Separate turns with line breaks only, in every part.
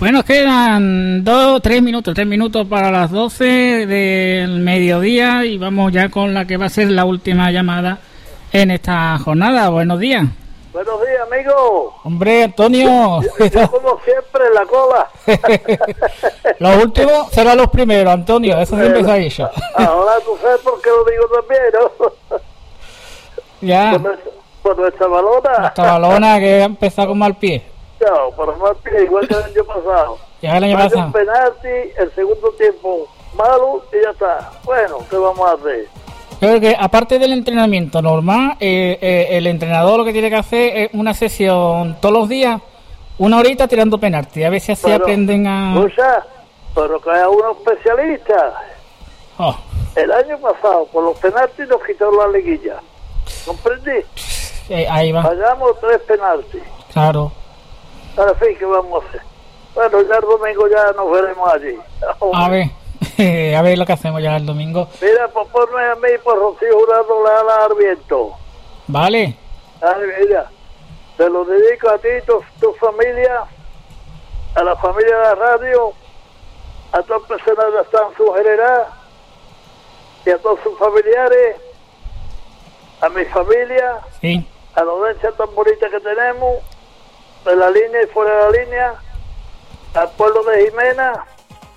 Pues nos quedan 3 minutos para las 12 del mediodía y vamos ya con la que va a ser la última llamada en esta jornada. Buenos días.
Buenos días, amigo.
Hombre, Antonio.
Yo como siempre en la cola.
Los últimos serán los primeros, Antonio. Eso siempre se ha dicho.
Ahora tú sabes por qué lo digo también, ¿no?
Ya.
Por nuestra balona.
Nuestra balona que ha empezado con mal pie.
No, por mal pie, igual que el año pasado.
Ya el año pasado.
Un penalti, el segundo tiempo malo y ya está. Bueno, ¿qué vamos a hacer?
Creo que aparte del entrenamiento normal, el entrenador lo que tiene que hacer es una sesión todos los días, 1 horita tirando penalti. A ver si así aprenden a...
Escucha, pero que haya uno especialista.
Oh.
El año pasado, por los penaltis nos quitaron la liguilla. ¿Comprendí?
Ahí va.
Fallamos 3 penaltis.
Claro.
Ahora fin, ¿qué vamos a hacer? Bueno, ya el domingo ya nos veremos allí.
A ver lo que hacemos ya el domingo.
Mira, pues ponme a mí por Rocío Jurado la ala al viento.
Vale.
Ay, mira, te lo dedico a ti, tu familia, a la familia de la radio, a todas las personas que están en su general y a todos sus familiares, a mi familia,
sí,
a la audiencia tan bonita que tenemos, de la línea y fuera de la línea, al pueblo de Jimena,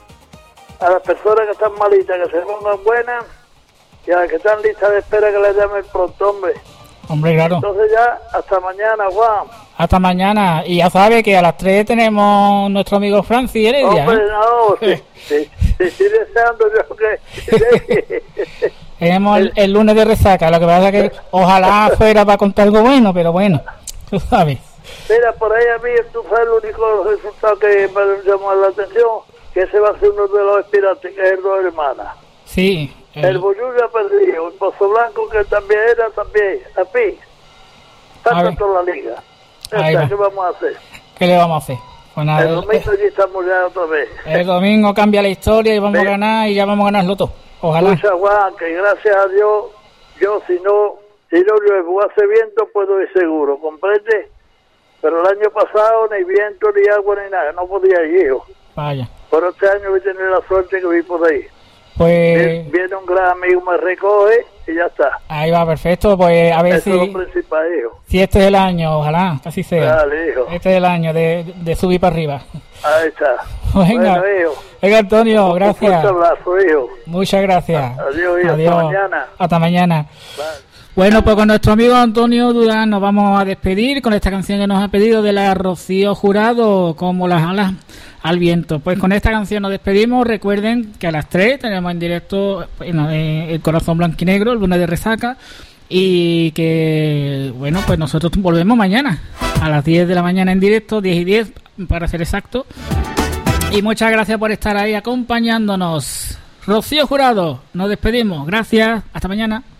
a las personas que están malitas, que se pongan buenas, y a las que están listas de espera que les llamen pronto, hombre.
Hombre, claro.
Entonces ya, hasta mañana, Juan.
Hasta mañana. Y ya sabe que a las 3 tenemos nuestro amigo Francis Heredia.
Hombre, no, sí, estoy deseando yo que...
Tenemos el lunes de resaca, lo que pasa es que ojalá fuera para contar algo bueno, pero bueno, tú sabes.
Mira, por ahí a mí, tú sabes, el único resultado que me llamó la atención, que ese va a ser uno de los aspirantes, que es el 2 Hermanas.
Sí.
El Boyullo ha perdido, el Pozo Blanco, que también era, también, a ti. Falta toda la liga. ¿Qué vamos a hacer?
¿Qué le vamos a hacer? Pues nada,
el domingo allí estamos ya otra vez.
El domingo cambia la historia y vamos a ganar y ya vamos a ganarlo todo. Ojalá.
Muchas Juan, que gracias a Dios, yo si no llueve o hace viento, puedo ir seguro, ¿comprende? Pero el año pasado ni viento, ni agua, ni nada, no podía ir, hijo.
Vaya.
Pero este año voy a tener la suerte que vi por ahí.
Pues...
Viene un gran amigo, me recoge y ya está.
Ahí va, perfecto, pues a ver
eso es lo principal, hijo.
Si este es el año, ojalá, que así sea.
Dale, hijo.
Este es el año de subir para arriba.
Ahí está.
Venga,
bueno, hijo.
Venga, Antonio, gracias.
Un abrazo, hijo.
Muchas gracias.
Adiós, hijo.
Adiós.
Hasta mañana.
Hasta mañana.
Vale.
Bueno, pues con nuestro amigo Antonio Durán nos vamos a despedir con esta canción que nos ha pedido de la Rocío Jurado, Como las alas al viento. Pues con esta canción nos despedimos. Recuerden que a las 3 tenemos en directo El Corazón Blanquinegro, el lunes de resaca, y que, bueno, pues nosotros volvemos mañana a las 10 de la mañana en directo, 10 y 10 para ser exacto. Y muchas gracias por estar ahí acompañándonos. Rocío Jurado, nos despedimos. Gracias, hasta mañana.